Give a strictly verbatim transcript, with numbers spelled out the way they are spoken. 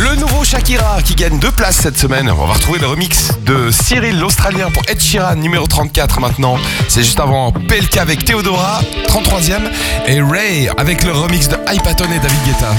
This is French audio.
Le nouveau Shakira qui gagne deux places cette semaine. On va retrouver le remix de Cyril l'Australien pour Ed Sheeran, numéro trente-quatre maintenant. C'est juste avant P L K avec Theodora, trente-troisième. Et Ray avec le remix de Hypaton et David Guetta.